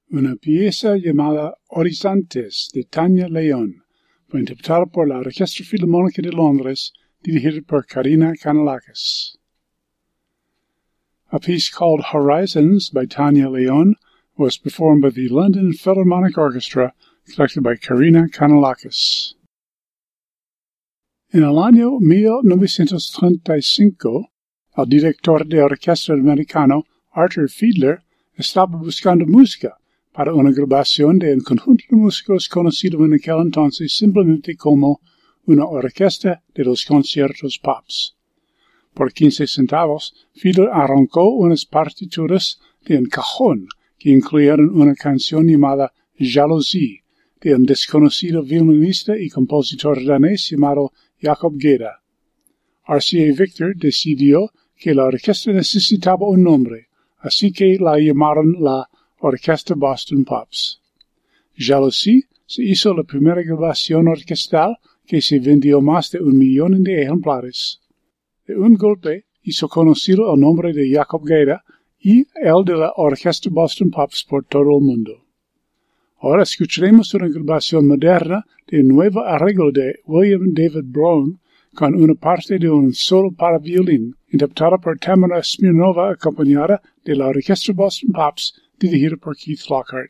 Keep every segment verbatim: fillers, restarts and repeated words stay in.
Una pieza llamada Horizontes de Tania León fue interpretada por la Orquesta Filarmónica de Londres, dirigida por Karina Kanellakis. A piece called Horizons by Tania León was performed by the London Philharmonic Orchestra, conducted by Karina Kanellakis. En el año mil novecientos treinta y cinco, el director de orquesta americano Arthur Fiedler estaba buscando música para una grabación de un conjunto de músicos conocido en aquel entonces simplemente como una orquesta de los conciertos pops. Por quince centavos, Fiedler arrancó unas partituras de un cajón que incluyeron una canción llamada Jalousie, de un desconocido violinista y compositor danés llamado Jacob Geda. R C A Victor decidió que la orquesta necesitaba un nombre, así que la llamaron la Orquesta Boston Pops. Jalousie se hizo la primera grabación orquestal que se vendió más de un millón de ejemplares. De un golpe hizo conocido el nombre de Jacob Geda y el de la Orquesta Boston Pops por todo el mundo. Ahora escucharemos una grabación moderna de un nuevo arreglo de William David Brown con una parte de un solo para violín, interpretada por Tamara Smirnova, acompañada de la Orquesta Boston Pops, dirigida por Keith Lockhart.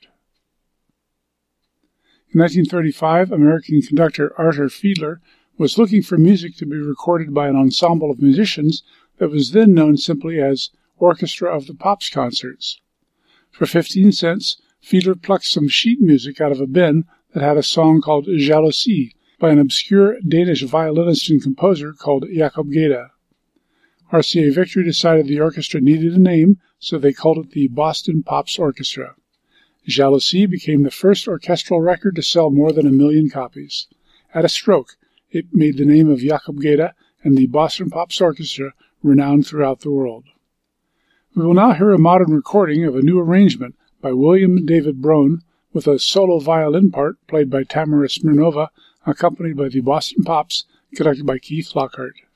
In nineteen thirty-five, American conductor Arthur Fiedler was looking for music to be recorded by an ensemble of musicians that was then known simply as Orchestra of the Pops Concerts. For fifteen cents, Fiedler plucked some sheet music out of a bin that had a song called Jalousie by an obscure Danish violinist and composer called Jacob Geda. R C A Victor decided the orchestra needed a name, so they called it the Boston Pops Orchestra. Jalousie became the first orchestral record to sell more than a million copies. At a stroke, it made the name of Jacob Geda and the Boston Pops Orchestra renowned throughout the world. We will now hear a modern recording of a new arrangement by William David Brown with a solo violin part played by Tamara Smirnova, accompanied by the Boston Pops, conducted by Keith Lockhart.